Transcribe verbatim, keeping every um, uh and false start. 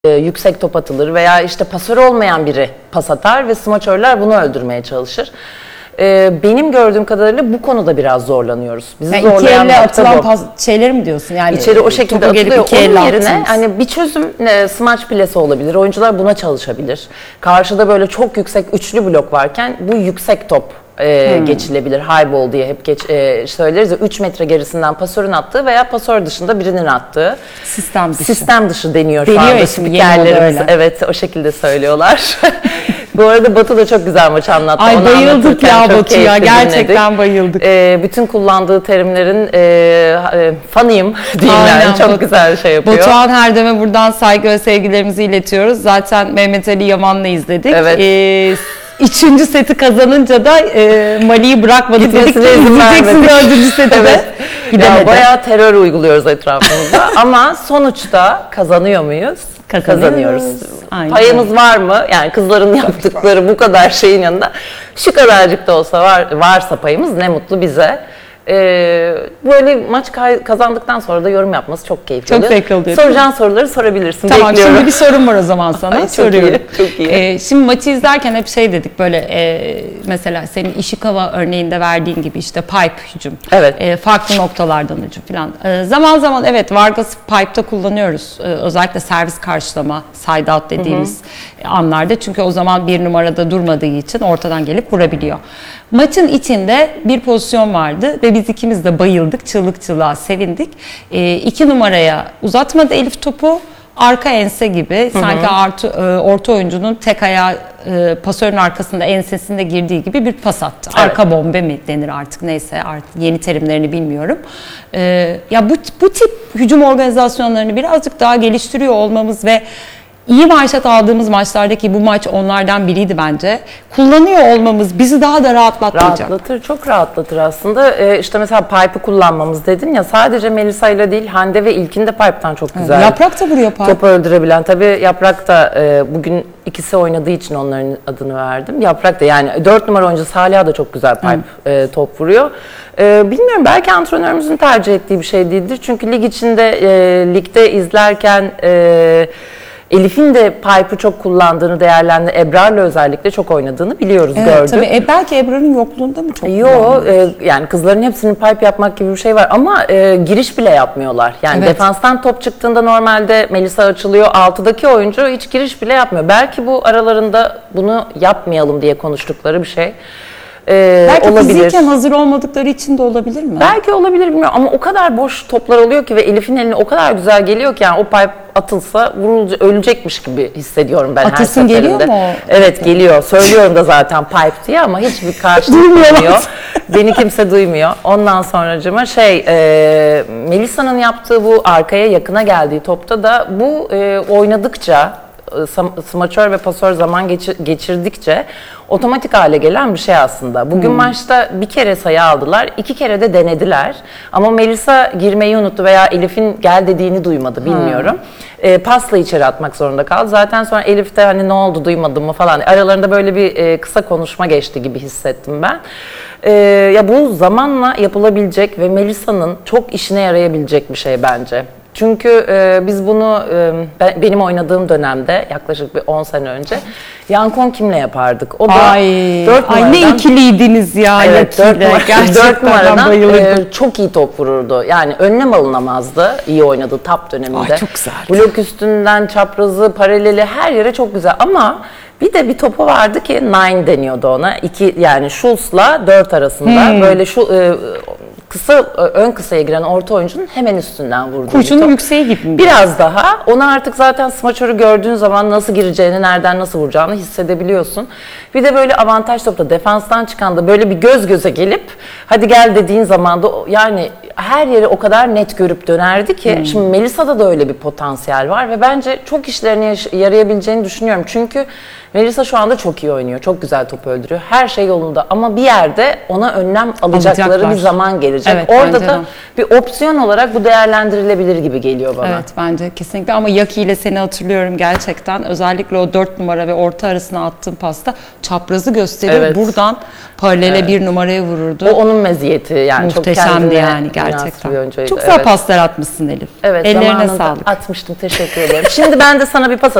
e, yüksek top atılır veya işte pasör olmayan biri pas atar ve smaçörler bunu öldürmeye çalışır. E, benim gördüğüm kadarıyla bu konuda biraz zorlanıyoruz. Bizi yani zorlayan iki elle nokta atılan bu. pas, şeyleri mi diyorsun? Yani İçeri o şekilde atılıyor. iki elle Onun yerine attınız. hani bir çözüm e, smaç plase olabilir. Oyuncular buna çalışabilir. Karşıda böyle çok yüksek üçlü blok varken bu yüksek top e, hmm. geçilebilir. High ball diye hep geç, e, söyleriz ya, üç metre gerisinden pasörün attığı veya pasör dışında birinin attığı. Sistem dışı. Sistem dışı deniyor Deniyor şu anda ismi, spikerlerimiz. Evet, o şekilde söylüyorlar. Bu arada Batu da çok güzel maç anlattı. Ay onu bayıldık ya Batu'ya. Gerçekten dinledik. bayıldık. Ee, bütün kullandığı terimlerin e, e, fanıyım diyeyim Aynen, yani. Çok Batu, güzel şey yapıyor. Batuhan Herdem'e buradan saygı ve sevgilerimizi iletiyoruz. Zaten Mehmet Ali Yaman'la izledik. Evet. Ee, Üçüncü seti kazanınca da e, Mali'yi bırakmadık. Dedik ki izleyeceksin dördüncü seti evet. de. Gidemedi. Ya bayağı terör uyguluyoruz etrafımızda ama sonuçta kazanıyor muyuz? Kazanıyoruz. Kazanıyoruz. Aynen. Payımız var mı? Yani kızların yaptıkları bu kadar şeyin yanında şu kadarcık da olsa var, varsa payımız ne mutlu bize. Ee, böyle maç kazandıktan sonra da yorum yapması çok keyifli çok oluyor. zevkli oluyor. Soracağın soruları sorabilirsin. Tamam, bekliyorum. şimdi bir sorum var o zaman sana. Ay, çok soruyorum. iyi, çok iyi. Ee, şimdi maçı izlerken hep şey dedik böyle e, mesela senin Ishikawa örneğinde verdiğin gibi işte pipe hücum. Evet. E, farklı noktalardan hücum falan. E, zaman zaman evet Vargas'ı pipe'ta kullanıyoruz. E, özellikle servis karşılama, side out dediğimiz hı hı. anlarda. Çünkü o zaman bir numarada durmadığı için ortadan gelip vurabiliyor. Maçın içinde bir pozisyon vardı ve biz ikimiz de bayıldık, çığlık çığlığa sevindik. E, iki numaraya uzatmadı Elif topu, arka ense gibi, hı hı. sanki artı, e, orta oyuncunun tek ayağı e, pasörün arkasında ensesinde girdiği gibi bir pas attı. Evet. Arka bombe mi denir artık, neyse artık yeni terimlerini bilmiyorum. E, ya bu, bu tip hücum organizasyonlarını birazcık daha geliştiriyor olmamız ve İyi manşet aldığımız maçlardaki bu maç onlardan biriydi bence. Kullanıyor olmamız bizi daha da rahatlatmayacak. Rahatlatır, çok rahatlatır aslında. Ee, işte mesela pipe'ı kullanmamız dedin ya, sadece Melisa ile değil Hande ve İlkin de pipe'tan çok güzel. Evet, Yaprak da vuruyor pipe. Top öldürebilen. Tabii Yaprak da e, bugün ikisi oynadığı için onların adını verdim. Yaprak da yani dört numara oyuncu Salih'a da çok güzel pipe e, top vuruyor. E, bilmiyorum, belki antrenörümüzün tercih ettiği bir şey değildir. Çünkü lig içinde, e, ligde izlerken e, Elif'in de pipe'ı çok kullandığını değerlendi. Ebrar'la özellikle çok oynadığını biliyoruz, evet, gördük. Tabii e, belki Ebrar'ın yokluğunda mı çok Yok, e, yani kızların hepsinin pipe yapmak gibi bir şey var ama e, giriş bile yapmıyorlar. Yani evet. Defanstan top çıktığında normalde Melisa açılıyor, altıdaki oyuncu hiç giriş bile yapmıyor. Belki bu aralarında bunu yapmayalım diye konuştukları bir şey. Ee, belki olabilir. Fiziken hazır olmadıkları için de olabilir mi? Belki olabilir, bilmiyorum ama o kadar boş toplar oluyor ki ve Elif'in eline o kadar güzel geliyor ki yani o pipe atılsa vurulacak, ölecekmiş gibi hissediyorum ben. Atılsın her seferinde. Geliyor mu o? Evet, geliyor. Söylüyorum da zaten pipe diye ama hiçbir karşılık duymuyor. Beni kimse duymuyor. Ondan sonracığıma şey e, Melisa'nın yaptığı bu arkaya yakına geldiği topta da bu e, oynadıkça smaçör ve pasör zaman geçir, geçirdikçe otomatik hale gelen bir şey aslında. Bugün hmm. maçta bir kere sayı aldılar, iki kere de denediler. Ama Melisa girmeyi unuttu veya Elif'in gel dediğini duymadı, bilmiyorum. Hmm. E, pasla içeri atmak zorunda kaldı. Zaten sonra Elif de hani ne oldu, duymadın mı falan. Aralarında böyle bir e, kısa konuşma geçti gibi hissettim ben. E, ya bu zamanla yapılabilecek ve Melisa'nın çok işine yarayabilecek bir şey bence. Çünkü e, biz bunu e, ben, benim oynadığım dönemde yaklaşık bir on sene önce Yankon kimle yapardık? O da ay, dört numaradan, ay ne ikiliydiniz ya. Evet, dört, numara, dört numaradan e, çok iyi top vururdu. Yani önlem alınamazdı. İyi oynadı tap döneminde. Ay, çok güzeldi. Blok üstünden çaprazı, paraleli her yere çok güzel ama bir de bir topu vardı ki nine deniyordu ona. İki, yani Schultz'la dört arasında hmm. böyle şu e, kısa ön kısaya giren orta oyuncunun hemen üstünden vurduğu Kurşunun yükseği gibi mi? Biraz daha. Onu artık zaten smaçörü gördüğün zaman nasıl gireceğini, nereden nasıl vuracağını hissedebiliyorsun. Bir de böyle avantaj topta defanstan çıkan da böyle bir göz göze gelip hadi gel dediğin zaman da yani her yeri o kadar net görüp dönerdi ki. Hmm. Şimdi Melisa'da da öyle bir potansiyel var ve bence çok işlerine yarayabileceğini düşünüyorum. Çünkü Melisa şu anda çok iyi oynuyor. Çok güzel top öldürüyor. Her şey yolunda ama bir yerde ona önlem alacakları Alacaklar. bir zaman gelecek. olabilecek. Evet, Orada bence da de. bir opsiyon olarak bu değerlendirilebilir gibi geliyor bana. Evet bence kesinlikle ama Yaki ile seni hatırlıyorum gerçekten. Özellikle o dört numara ve orta arasına attığın pasta çaprazı gösteriyor. Evet. Buradan paralele bir numaraya vururdu. O onun meziyeti yani çok Muhteşemdi kendine yani münasip gerçekten. bir oyuncuydu. Çok güzel Evet. paslar atmışsın Elif. Evet, Ellerine zamanında sağlık. atmıştım. Teşekkür ederim. Şimdi ben de sana bir pas